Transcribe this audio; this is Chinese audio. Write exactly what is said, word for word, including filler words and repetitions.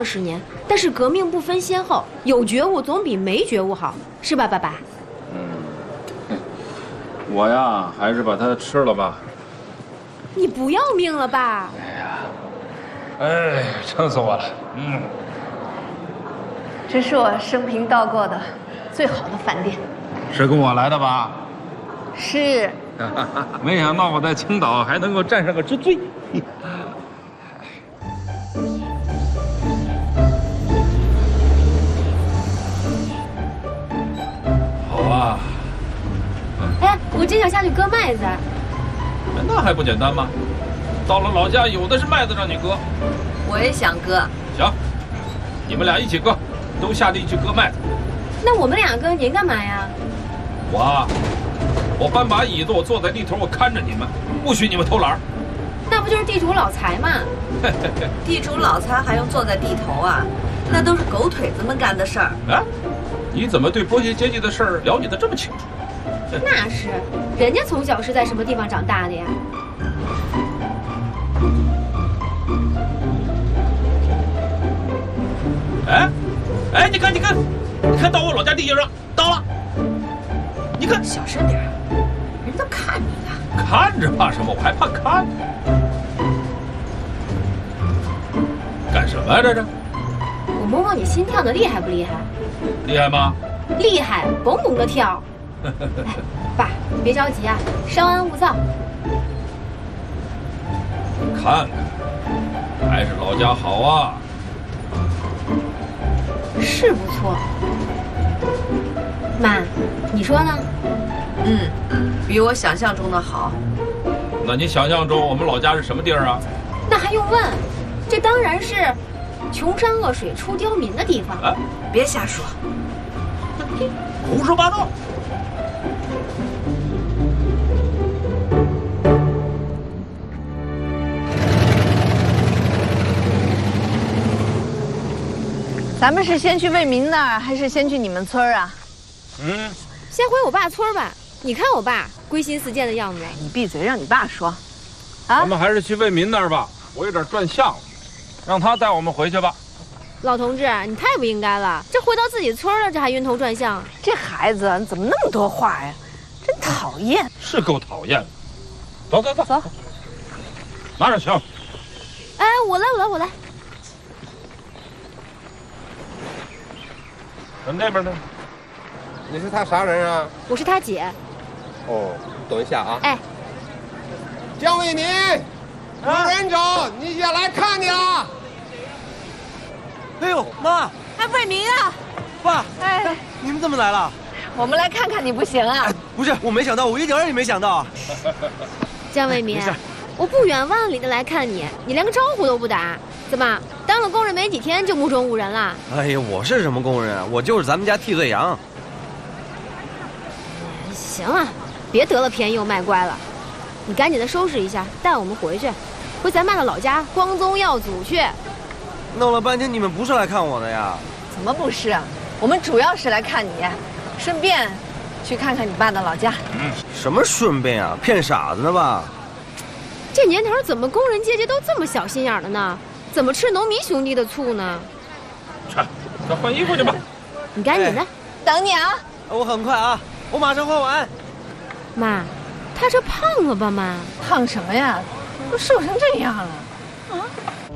十年，但是革命不分先后，有觉悟总比没觉悟好，是吧，爸爸？ 嗯，我呀，还是把它吃了吧。 你不要命了吧？ 哎呀，哎，撑死我了。嗯， 这是我生平到过的最好的饭店。 是跟我来的吧？ 是。 没想到我在青岛还能够占上个之最。 哎，我真想下去割麦子。 那还不简单吗？到了老家，有的是麦子让你割。 我也想割。 行，你们俩一起割，都下地去割麦子。 那我们俩割，您干嘛呀？ 我，我搬把椅子，我坐在地头，我看着你们，不许你们偷懒。 那不就是地主老财吗？ 地主老财还用坐在地头啊？那都是狗腿子们干的事儿。 啊，你怎么对剥削阶级的事儿了解得这么清楚？ 那是，人家从小是在什么地方长大的呀？ 哎，哎，你看，你看，你看到我老家地界上，到了。你看， 小声点，人都看你呢。 看着怕什么？我还怕看呢。干什么呀？这是？ 我摸摸你心跳的厉害不厉害？ 厉害吗？ 厉害，嘣嘣的跳。哎，爸，你别着急啊，稍安勿躁。 看看，还是老家好啊。 是不错。妈，你说呢？ 嗯，比我想象中的好。 那你想象中我们老家是什么地儿啊？ 那还用问？这当然是穷山恶水出刁民的地方。 啊， 别瞎说， 胡说八道。 咱们是先去魏民那儿，还是先去你们村啊？ 嗯， 先回我爸村吧。你看我爸归心似箭的样子。 你闭嘴，让你爸说。啊， 咱们还是去魏民那儿吧，我有点转向了，让他带我们回去吧。 老同志，你太不应该了，这回到自己村了，这还晕头转向。 这孩子你怎么那么多话呀？真讨厌。 是够讨厌的。走走走走， 拿着枪。 哎，我来，我来，我来。 那边呢？ 你是他啥人啊？ 我是他姐。 哦，等一下啊。 哎， 姜卫民，有人找你姐来看你了。 哎呦，妈！ 哎，卫民啊！ 爸！ 哎， 你们怎么来了？ 我们来看看你不行啊？ 哎，不是，我没想到，我一点也没想到。 姜卫民，我不远万里的来看你，你连个招呼都不打，怎么当了工人没几天就目中无人了？ 哎呀，我是什么工人啊？我就是咱们家替罪羊。 行了，别得了便宜又卖乖了，你赶紧的收拾一下，带我们回去，回咱爸的老家光宗耀祖去。 弄了半天，你们不是来看我的呀？ 怎么不是啊？我们主要是来看你，顺便去看看你爸的老家。 嗯，什么顺便啊？骗傻子呢吧？ 这年头怎么工人阶级都这么小心眼了呢？怎么吃农民兄弟的醋呢？ 去，快换衣服去吧。 你赶紧的， 哎、 等你啊！ 我很快啊，我马上换完。 妈，他这胖了吧？妈， 胖什么呀？都瘦成这样了。啊，